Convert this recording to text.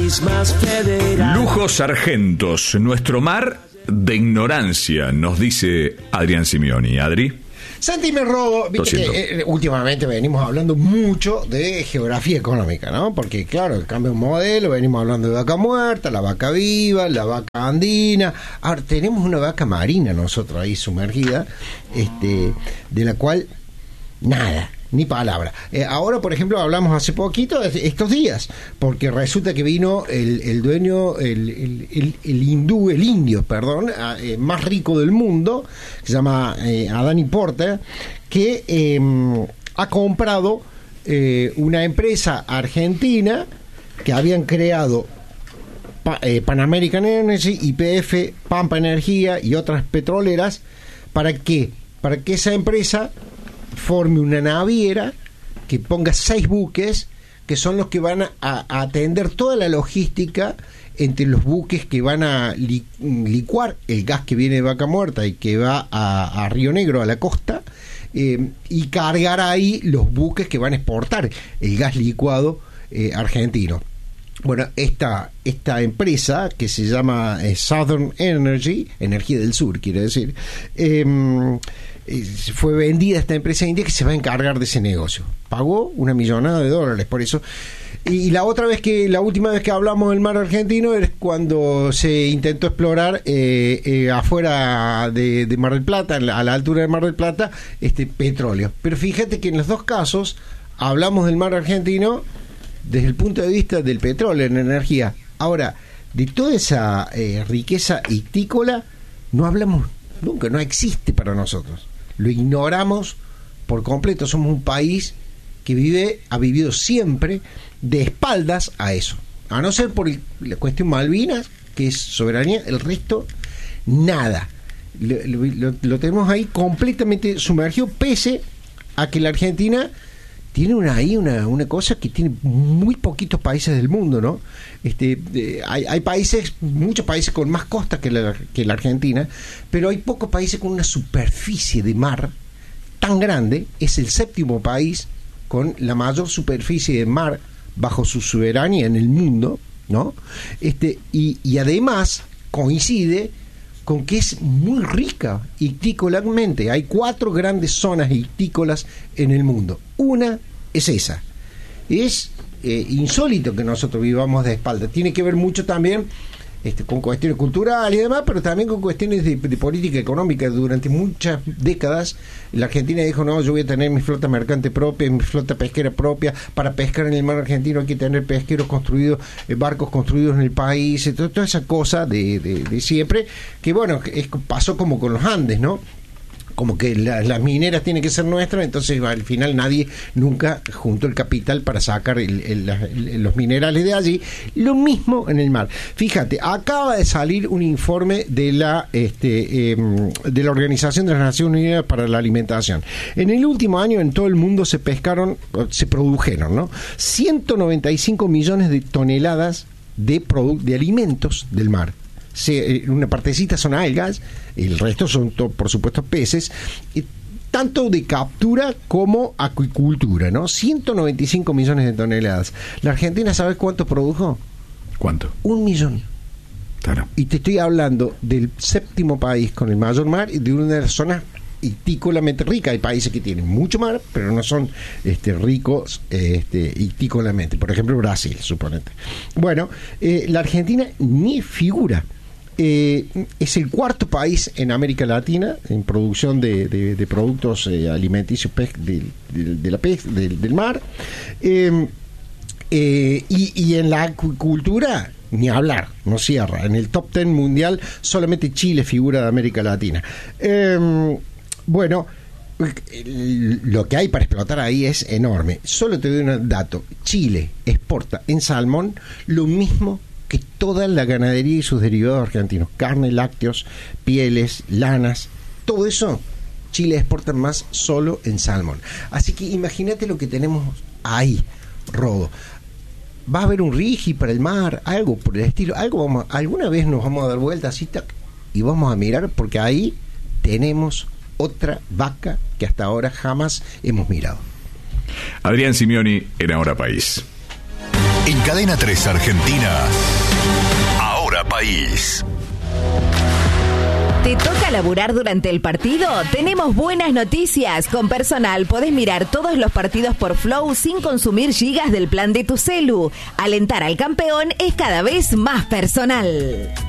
prismas federal. Lujos sargentos, nuestro mar de ignorancia, nos dice Adrián Simioni. Adri. Santi, me robo, viste que últimamente venimos hablando mucho de geografía económica, ¿no? Porque claro, el cambio de modelo, venimos hablando de vaca muerta, la vaca viva, la vaca andina. Ahora tenemos una vaca marina nosotros ahí sumergida, de la cual nada, ni palabra. Ahora, por ejemplo, hablamos hace poquito, estos días, porque resulta que vino el dueño, el indio, más rico del mundo, que se llama Adani Porter, que ha comprado una empresa argentina que habían creado Pan American Energy, YPF, Pampa Energía y otras petroleras. ¿Para qué? Para que esa empresa forme una naviera que ponga 6 buques que son los que van a atender toda la logística entre los buques que van a licuar el gas que viene de Vaca Muerta y que va a Río Negro, a la costa, y cargar ahí los buques que van a exportar el gas licuado argentino. Bueno, esta empresa que se llama Southern Energy, Energía del Sur, quiere decir, fue vendida a esta empresa india que se va a encargar de ese negocio. Pagó $1 millón por eso. Y la última vez que hablamos del mar argentino es cuando se intentó explorar afuera de Mar del Plata, a la altura de Mar del Plata, petróleo. Pero fíjate que en los dos casos hablamos del mar argentino desde el punto de vista del petróleo, en energía. Ahora, de toda esa riqueza ictícola no hablamos nunca, no existe para nosotros. Lo ignoramos por completo. Somos un país que ha vivido siempre de espaldas a eso. A no ser por la cuestión Malvinas, que es soberanía, el resto, nada. Lo tenemos ahí completamente sumergido, pese a que la Argentina tiene una cosa que tiene muy poquitos países del mundo, ¿no? Hay países, muchos países con más costas que la Argentina, pero hay pocos países con una superficie de mar tan grande. Es el 7º país con la mayor superficie de mar bajo su soberanía en el mundo, ¿no? Y además coincide con que es muy rica ictícolamente. Hay 4 grandes zonas ictícolas en el mundo. Una es esa. Es insólito que nosotros vivamos de espalda. Tiene que ver mucho también con cuestiones culturales y demás, pero también con cuestiones de política económica. Durante muchas décadas la Argentina dijo: no, yo voy a tener mi flota mercante propia, mi flota pesquera propia. Para pescar en el mar argentino hay que tener pesqueros construidos, barcos construidos en el país, toda esa cosa de siempre, que bueno, pasó como con los Andes, ¿no? Como que las mineras tienen que ser nuestras, entonces al final nadie nunca juntó el capital para sacar los minerales de allí. Lo mismo en el mar. Fíjate, acaba de salir un informe de la Organización de las Naciones Unidas para la Alimentación. En el último año en todo el mundo se produjeron, ¿no? 195 millones de toneladas de alimentos del mar. Una partecita son algas, el resto son por supuesto peces, tanto de captura como acuicultura, ¿no? 195 millones de toneladas. La Argentina, ¿sabes cuánto produjo? ¿Cuánto? 1 millón. Claro. Y te estoy hablando del 7º país con el mayor mar y de una de las zonas ictícolamente ricas. Hay países que tienen mucho mar, pero no son ricos ictícolamente. Por ejemplo, Brasil, suponete. Bueno, la Argentina ni figura. Es el 4º país en América Latina en producción de productos alimenticios del mar, y en la acuicultura ni hablar, no cierra. En el top 10 mundial solamente Chile figura de América Latina. Bueno, lo que hay para explotar ahí es enorme. Solo te doy un dato: Chile exporta en salmón lo mismo que toda la ganadería y sus derivados argentinos: carne, lácteos, pieles, lanas, todo eso. Chile exporta más solo en salmón. Así que imagínate lo que tenemos ahí, Rodo. Va a haber un rigi para el mar, algo por el estilo, alguna vez nos vamos a dar vueltas y vamos a mirar, porque ahí tenemos otra vaca que hasta ahora jamás hemos mirado. Adrián Simioni en Ahora País. En Cadena 3 Argentina, Ahora País. ¿Te toca laburar durante el partido? Tenemos buenas noticias. Con Personal podés mirar todos los partidos por Flow sin consumir gigas del plan de tu celu. Alentar al campeón es cada vez más personal.